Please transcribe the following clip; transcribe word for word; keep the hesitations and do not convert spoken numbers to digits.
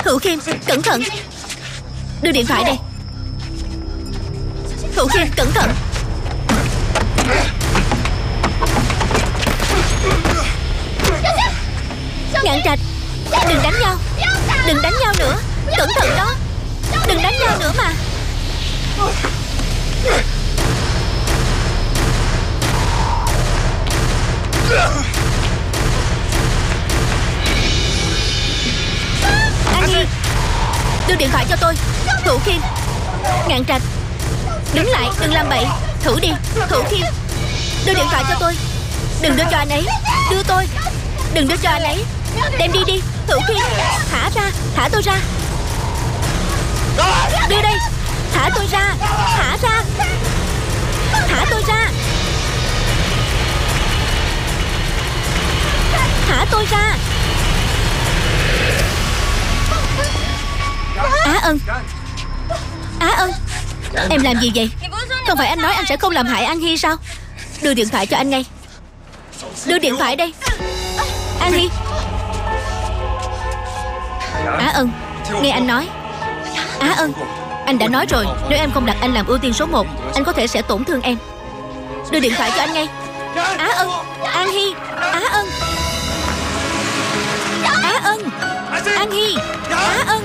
Thủ Khiêm, cẩn thận. Đưa điện thoại đây. Thủ Khiêm, cẩn thận. Ngạn Trạch, đừng đánh nhau. Đừng đánh nhau nữa. Cẩn thận đó. Đừng đánh nhau nữa mà. An Nhi, đưa điện thoại cho tôi. Thủ Khiêm. Ngạn Trạch, đứng lại, đừng làm bậy. Thử đi. Thủ Khiêm, đưa điện thoại cho tôi. Đừng đưa cho anh ấy. Đưa tôi. Đừng đưa cho anh ấy. Đem đi đi. Thủ Khiêm, thả ra. Thả tôi ra. Đưa đây. Thả tôi ra. Thả ra. Thả tôi ra. Thả tôi ra. Á Ân. Á Ân, em làm gì vậy? Không phải anh nói anh sẽ không làm hại An Hi sao? Đưa điện thoại cho anh ngay. Đưa điện thoại đây. An Hi. Á Ân, nghe anh nói. Á Ân, anh đã nói rồi, nếu em không đặt anh làm ưu tiên số một, anh có thể sẽ tổn thương em. Đưa điện thoại cho anh ngay. Á Ân. An Hi. Á Ân. Á Ân. An Hi. Á Ân.